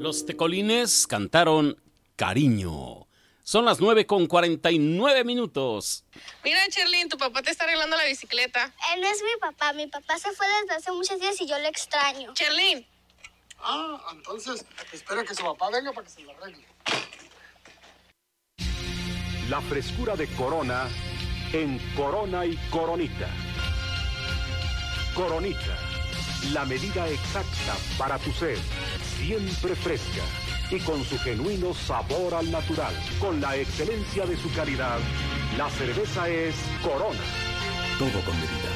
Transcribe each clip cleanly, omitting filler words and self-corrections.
Los Tecolines cantaron Cariño. Son las 9:49. Mira, Cherlyn, tu papá te está arreglando la bicicleta. Él no es mi papá se fue desde hace muchos días y yo lo extraño. Cherlyn. Entonces espera que su papá venga para que se lo arregle. La frescura de Corona en Corona y Coronita. Coronita, la medida exacta para tu sed, siempre fresca y con su genuino sabor al natural. Con la excelencia de su calidad, la cerveza es Corona. Todo con medida.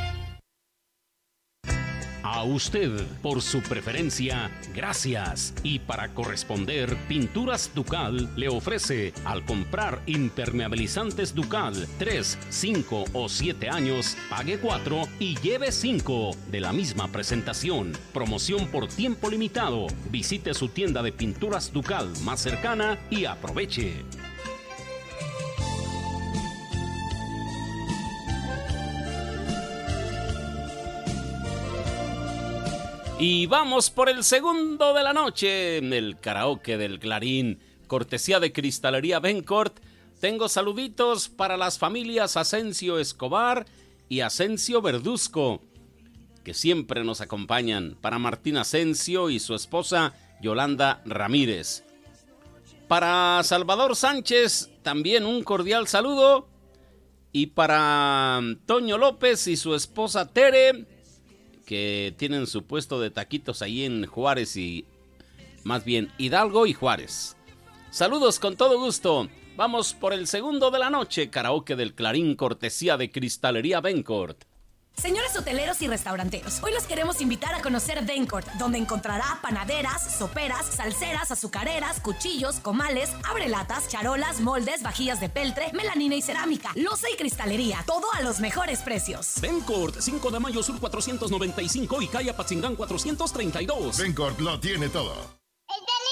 A usted, por su preferencia, gracias. Y para corresponder, Pinturas Ducal le ofrece, al comprar impermeabilizantes Ducal 3, 5 o 7 años, pague 4 y lleve 5 de la misma presentación. Promoción por tiempo limitado. Visite su tienda de Pinturas Ducal más cercana y aproveche. Y vamos por el segundo de la noche en el karaoke del Clarín, cortesía de Cristalería Bencourt. Tengo saluditos para las familias Asensio Escobar y Asensio Verduzco, que siempre nos acompañan. Para Martín Asensio y su esposa Yolanda Ramírez. Para Salvador Sánchez, también un cordial saludo. Y para Toño López y su esposa Tere, que tienen su puesto de taquitos ahí en Juárez y más bien Hidalgo y Juárez. Saludos con todo gusto. Vamos por el segundo de la noche, karaoke del Clarín, cortesía de Cristalería Bencourt. Señores hoteleros y restauranteros, hoy los queremos invitar a conocer Bencourt, donde encontrará panaderas, soperas, salseras, azucareras, cuchillos, comales, abrelatas, charolas, moldes, vajillas de peltre, melanina y cerámica, loza y cristalería, todo a los mejores precios. Bencourt, 5 de mayo sur 495 y calle Apatzingán 432. Bencourt lo tiene todo.